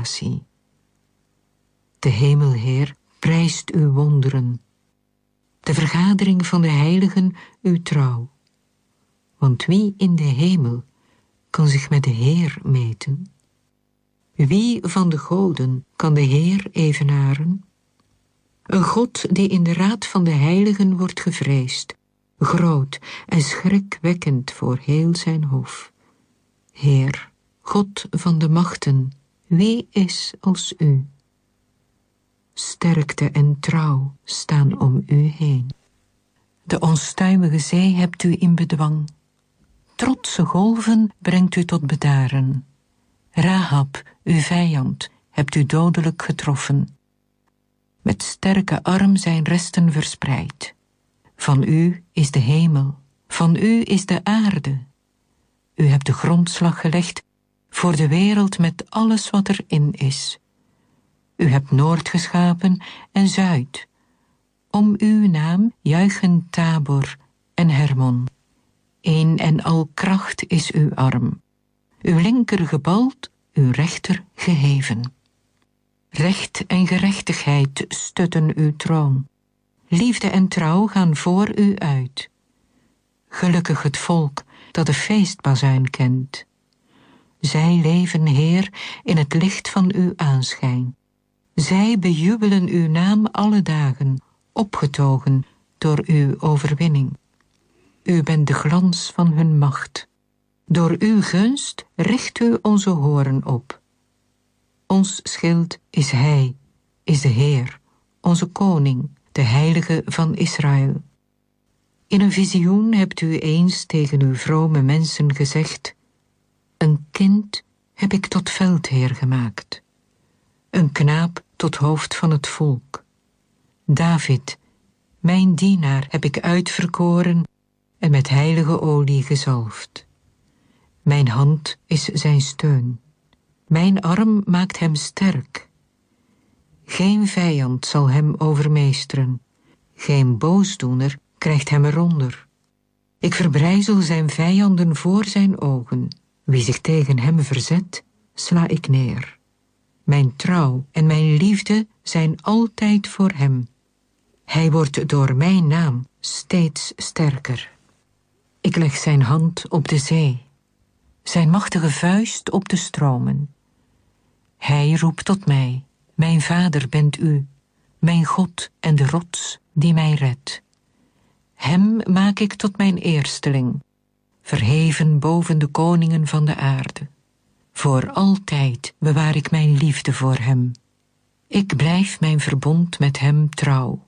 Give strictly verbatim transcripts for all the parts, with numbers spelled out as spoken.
creatie. De Hemelheer prijst uw wonderen, de vergadering van de heiligen uw trouw. Want wie in de hemel kan zich met de Heer meten? Wie van de goden kan de Heer evenaren? Een God die in de raad van de heiligen wordt gevreesd, groot en schrikwekkend voor heel zijn hof. Heer, God van de machten, wie is als u? Sterkte en trouw staan om u heen. De onstuimige zee hebt u in bedwang. Trotse golven brengt u tot bedaren. Rahab, uw vijand, hebt u dodelijk getroffen. Met sterke arm zijn resten verspreid. Van u is de hemel, van u is de aarde. U hebt de grondslag gelegd voor de wereld met alles wat erin is. U hebt Noord geschapen en Zuid. Om uw naam juichen Tabor en Hermon. Een en al kracht is uw arm. Uw linker gebald, uw rechter geheven. Recht en gerechtigheid stutten uw troon. Liefde en trouw gaan voor u uit. Gelukkig het volk dat de feestbazuin kent. Zij leven, Heer, in het licht van uw aanschijn. Zij bejubelen uw naam alle dagen, opgetogen door uw overwinning. U bent de glans van hun macht. Door uw gunst richt u onze horen op. Ons schild is Hij, is de Heer, onze koning, de Heilige van Israël. In een visioen hebt u eens tegen uw vrome mensen gezegd: een kind heb ik tot veldheer gemaakt, een knaap tot hoofd van het volk. David, mijn dienaar, heb ik uitverkoren en met heilige olie gezalfd. Mijn hand is zijn steun. Mijn arm maakt hem sterk. Geen vijand zal hem overmeesteren. Geen boosdoener krijgt hem eronder. Ik verbrijzel zijn vijanden voor zijn ogen. Wie zich tegen hem verzet, sla ik neer. Mijn trouw en mijn liefde zijn altijd voor hem. Hij wordt door mijn naam steeds sterker. Ik leg zijn hand op de zee, zijn machtige vuist op de stromen. Hij roept tot mij: mijn vader bent u, mijn God en de rots die mij redt. Hem maak ik tot mijn eersteling, verheven boven de koningen van de aarde. Voor altijd bewaar ik mijn liefde voor hem. Ik blijf mijn verbond met hem trouw.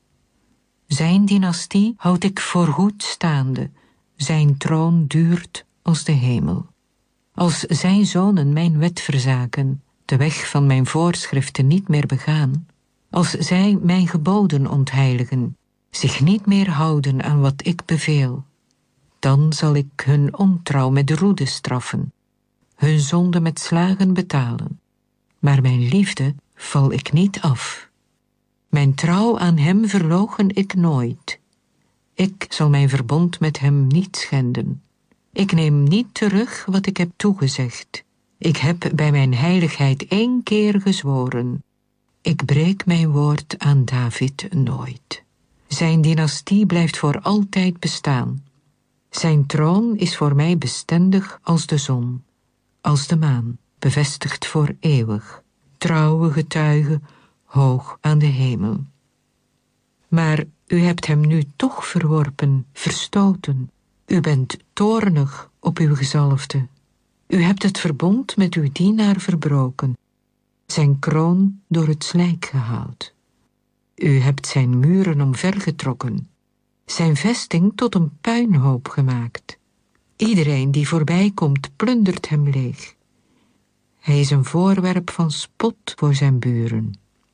Zijn dynastie houd ik voor goed staande, zijn troon duurt als de hemel. Als zijn zonen mijn wet verzaken, de weg van mijn voorschriften niet meer begaan, als zij mijn geboden ontheiligen, zich niet meer houden aan wat ik beveel, dan zal ik hun ontrouw met roede straffen, hun zonde met slagen betalen. Maar mijn liefde val ik niet af. Mijn trouw aan hem verloochen ik nooit. Ik zal mijn verbond met hem niet schenden. Ik neem niet terug wat ik heb toegezegd. Ik heb bij mijn heiligheid één keer gezworen. Ik breek mijn woord aan David nooit. Zijn dynastie blijft voor altijd bestaan. Zijn troon is voor mij bestendig als de zon, als de maan, bevestigd voor eeuwig. Trouwe getuige, hoog aan de hemel. Maar u hebt hem nu toch verworpen, verstoten. U bent toornig op uw gezalfde. U hebt het verbond met uw dienaar verbroken, zijn kroon door het slijk gehaald. U hebt zijn muren omvergetrokken, zijn vesting tot een puinhoop gemaakt. Iedereen die voorbij komt, plundert hem leeg. Hij is een voorwerp van spot voor zijn buren.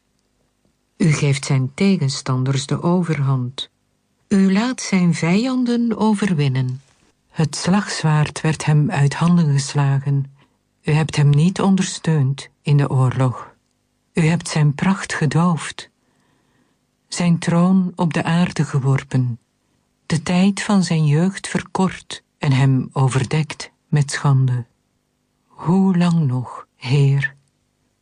U geeft zijn tegenstanders de overhand. U laat zijn vijanden overwinnen. Het slagzwaard werd hem uit handen geslagen. U hebt hem niet ondersteund in de oorlog. U hebt zijn pracht gedoofd. Zijn troon op de aarde geworpen. De tijd van zijn jeugd verkort en hem overdekt met schande. Hoe lang nog, Heer,